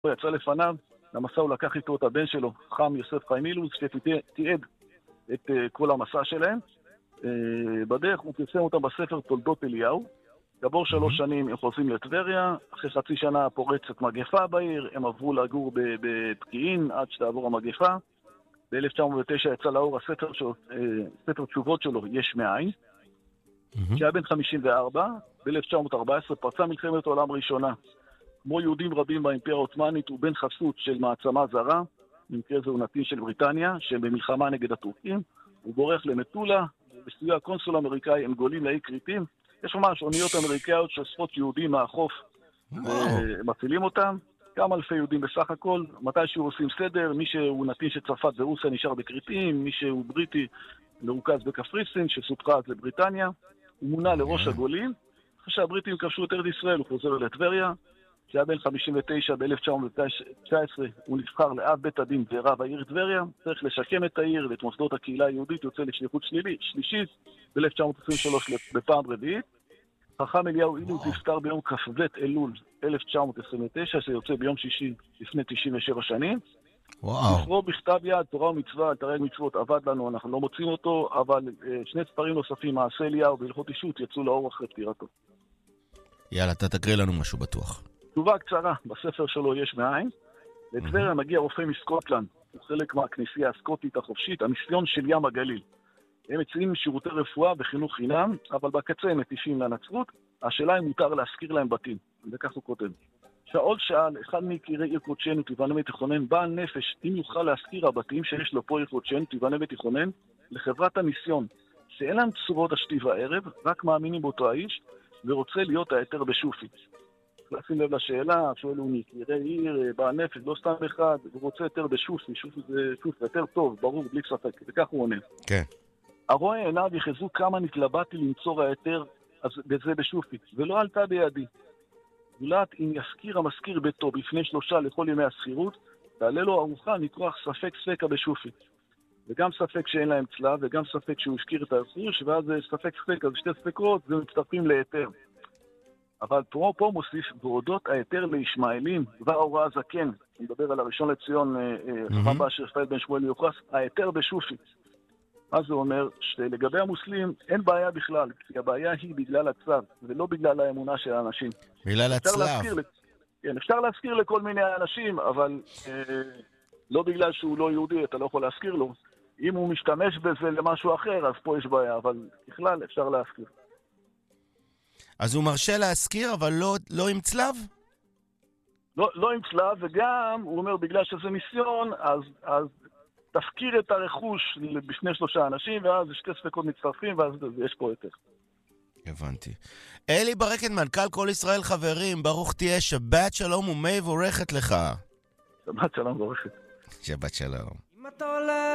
הוא יצא לפניו, למסע הוא לקח איתו את הבן שלו, חם יוסף חיים אילוז, שתיעד את כל המסע שלהם. בדרך הוא פרסם אותם בספר תולדות אליהו. כעבור 3 שנים הם חוזרים לטבריה, אחרי חצי שנה פורצת מגפה בעיר, הם עברו לגור בפקיעין עד שתעבור המגפה. ב-1909 יצא לאור ספר תשובות שלו, יש מאין. שהיה בן 54, ב-1914 פרצה מלחמת העולם ראשונה. כמו יהודים רבים באימפריה העות'מאנית, הוא בן חסות של מעצמה זרה, במקרה זה הוא נתין של בריטניה, שהם במלחמה נגד הטורקים. הוא בורח למטולה, בסיוע הקונסול האמריקאי הם גולים לאי כריתים. יש ממש אוניות אמריקאיות שאוספות יהודים מהחוף ומצילים אותם. כמה אלפי יהודים בסך הכל. מתישהו עושים סדר, מי שהוא נתין של צרפת ורוסיה נשאר בכריתים, מי שהוא בריטי מרוכז בקפריסין, שסופחה אז לבריטניה. הוא מונה לראש הגולים. אחרי שהבריטים כבשו את ארץ ישראל, הוא חוזר לטבריה. שהיה בן 59 ב-1919, הוא נבחר לאב בית הדין ורב העיר טבריה. צריך לשקם את העיר ואת מוסדות הקהילה היהודית, יוצא לשליחות שלישית ב-1923 בפעם רביעית. חכם אליהו אילוז נפטר ביום כ"ב אלול 1929, שיוצא ביום שישי לפני 97 שנים. ספרו בכתב יד, תורה ומצווה, על תרי"ג מצוות, עבד לנו, אנחנו לא מוצאים אותו, אבל 2 ספרים נוספים, מעשה אליהו והלכות אישות, יצאו לאור אחרי פטירתו. יאללה, אתה תקריא לנו משהו בטוח. תשובה קצרה, בספר שלו יש מאין. לטבריה מגיע רופא מסקוטלנד, הוא חלק מהכנסייה הסקוטית החופשית, המיסיון של ים הגליל. הם מציעים שירותי רפואה וחינוך חינם, אבל בקצה הם מטיפים לנצרות. השאלה אם מותר להזכיר להם בתים, וכך הוא כותב. שאול שאל, אחד מיקירי עיר קודשנו תיבנה ותיכונן, בעל נפש, אם יוכל להזכיר הבתים שיש לו פה עיר קודשנו תיבנה ותיכונן, לחברת המיסיון, שאין להם צורות השתי וערב, רק מאמינים באותו האיש, ורוצה להיות היתר בשופית. לשים לב לשאלה, שואל הוא מיקירי עיר, בעל נפש, לא סתם אחד, הוא רוצה יותר בשופי, שופי זה שופי יותר טוב, ברור, בלי ספק, וכך הוא עונה. כן. הרואה עיניו יחזו כמה נתלבטתי למצוא היתר בזה בשופית, ולא עלתה בידי. זולת אם יזכיר המזכיר ביתו בפני 3 לכל ימי הסחירות, תעלה לו ארוחה מכוח ספק ספקה בשופית. וגם ספק שאין להם צלב, וגם ספק שהוא הזכיר את החירש, ואז ספק ספק, אז 2 ספקות, זה מצטרפים להיתר. אבל פה מוסיף, בעודות היתר לישמעאלים, דבר ההוראה זקן, אני מדבר על הראשון לציון, חכם באשר רפאל בן שמואל מיוחס, היתר בשופית. מה זה אומר? שלגבי המוסלמים אין בעיה בכלל, כי הבעיה היא בגלל הצו, ולא בגלל האמונה של האנשים. בגלל הצלב. כן, אפשר להזכיר לכל מיני אנשים, אבל לא בגלל שהוא לא יהודי, אתה לא יכול להזכיר לו. אם הוא משתמש בזה למשהו אחר, אז פה יש בעיה, אבל בכלל אפשר להזכיר. אז הוא מרשה להזכיר, אבל לא עם צלב? לא עם צלב, וגם הוא אומר, בגלל שזה מיסיון, אז תפקיר את הרכוש בשני 3 אנשים, ואז 2 ספקות מצטרפים, ואז יש פה יותר. הבנתי. אלי ברקת, מנכ"ל כל ישראל חברים, ברוך תהיה, שבת שלום ומי בורכת לך. שבת שלום בורכת. שבת שלום.